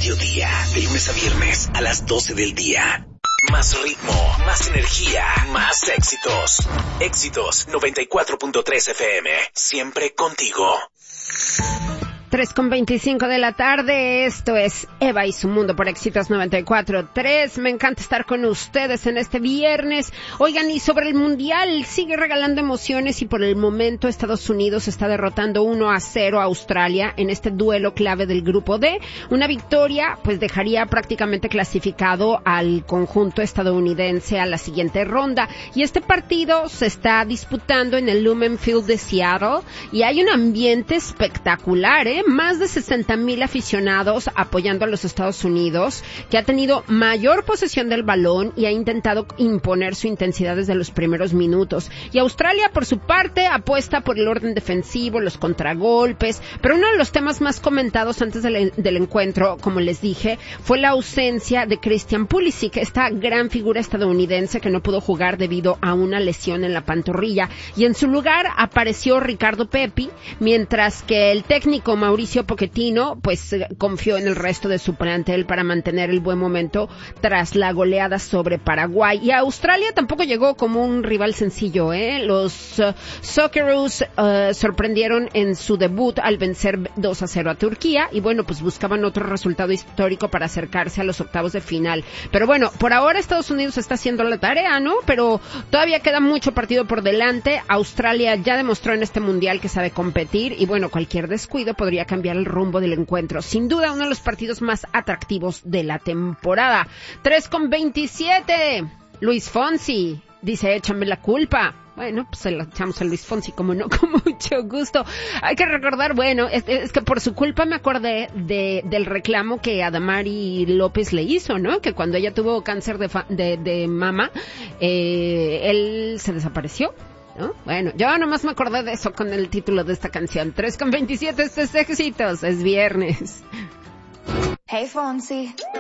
mediodía, de lunes a viernes, a las 12 del día. Más ritmo, más energía, más éxitos. Éxitos 94.3 FM. Siempre contigo. 3:25 de la tarde, esto es Eva y su mundo por Éxitos 94.3. Me encanta estar con ustedes en este viernes. Oigan, y sobre el Mundial, sigue regalando emociones y por el momento Estados Unidos está derrotando 1-0 a Australia en este duelo clave del Grupo D. Una victoria pues dejaría prácticamente clasificado al conjunto estadounidense a la siguiente ronda. Y este partido se está disputando en el Lumen Field de Seattle y hay un ambiente espectacular, Más de 60,000 aficionados apoyando a los Estados Unidos, que ha tenido mayor posesión del balón y ha intentado imponer su intensidad desde los primeros minutos. Y Australia, por su parte, apuesta por el orden defensivo, los contragolpes, pero uno de los temas más comentados antes del encuentro, como les dije, fue la ausencia de Christian Pulisic, esta gran figura estadounidense que no pudo jugar debido a una lesión en la pantorrilla, y en su lugar apareció Ricardo Pepi, mientras que el técnico Mauricio Pochettino pues confió en el resto de su plantel para mantener el buen momento tras la goleada sobre Paraguay. Y Australia tampoco llegó como un rival sencillo, Los Socceroos sorprendieron en su debut al vencer 2-0 a Turquía y bueno, pues buscaban otro resultado histórico para acercarse a los octavos de final. Pero bueno, por ahora Estados Unidos está haciendo la tarea, ¿no? Pero todavía queda mucho partido por delante. Australia ya demostró en este mundial que sabe competir y bueno, cualquier descuido podría cambiar el rumbo del encuentro. Sin duda, uno de los partidos más atractivos de la temporada. 3:27. Luis Fonsi dice, échame la culpa. Bueno, pues se la echamos a Luis Fonsi, como no, con mucho gusto. Hay que recordar, bueno, es que por su culpa me acordé del reclamo que Adamari López le hizo, ¿no? Que cuando ella tuvo cáncer de mama, él se desapareció, ¿no? Bueno, yo nomás me acordé de eso con el título de esta canción. 3:27, este es Éxitos, es viernes. Hey Fonsi,